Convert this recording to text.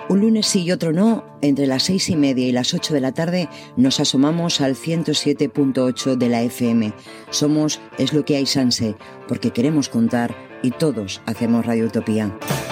Un lunes sí y otro no, entre las 6:30 y las 8 de la tarde nos asomamos al 107.8 de la FM. Somos Es lo que hay Sanse, porque queremos contar y todos hacemos Radio Utopía.